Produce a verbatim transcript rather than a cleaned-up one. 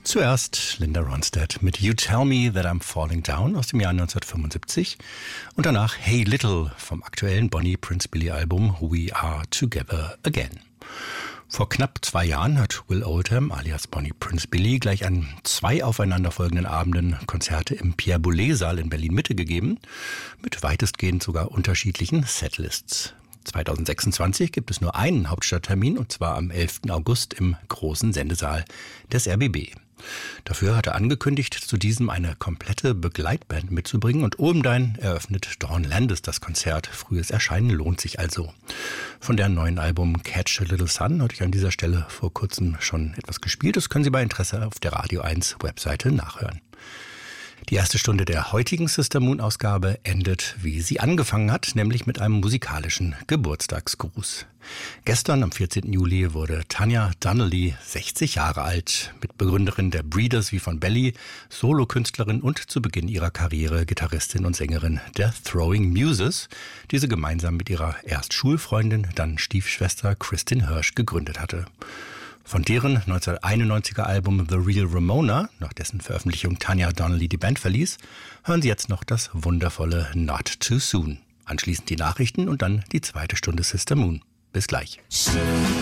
Zuerst Linda Ronstadt mit You Tell Me That I'm Falling Down aus dem Jahr neunzehnhundertfünfundsiebzig und danach Hey Little vom aktuellen Bonnie Prince Billy Album We Are Together Again. Vor knapp zwei Jahren hat Will Oldham alias Bonnie Prince Billy gleich an zwei aufeinanderfolgenden Abenden Konzerte im Pierre Boulez Saal in Berlin-Mitte gegeben, mit weitestgehend sogar unterschiedlichen Setlists. zweitausendsechsundzwanzig gibt es nur einen Hauptstadttermin, und zwar am elften August im großen Sendesaal des R B B. Dafür hat er angekündigt, zu diesem eine komplette Begleitband mitzubringen, und obendrein eröffnet Dawn Landis das Konzert. Frühes Erscheinen lohnt sich also. Von deren neuen Album Catch a Little Sun hatte ich an dieser Stelle vor kurzem schon etwas gespielt. Das können Sie bei Interesse auf der Radio eins Webseite nachhören. Die erste Stunde der heutigen Sister Moon Ausgabe endet, wie sie angefangen hat, nämlich mit einem musikalischen Geburtstagsgruß. Gestern, am vierzehnten Juli, wurde Tanya Donelly sechzig Jahre alt, Mitbegründerin der Breeders wie von Belly, Solokünstlerin und zu Beginn ihrer Karriere Gitarristin und Sängerin der Throwing Muses, die sie gemeinsam mit ihrer erst Schulfreundin, dann Stiefschwester Kristin Hirsch gegründet hatte. Von deren neunzehnhunderteinundneunziger Album The Real Ramona, nach dessen Veröffentlichung Tanya Donelly die Band verließ, hören Sie jetzt noch das wundervolle Not Too Soon. Anschließend die Nachrichten und dann die zweite Stunde Sister Moon. Bis gleich.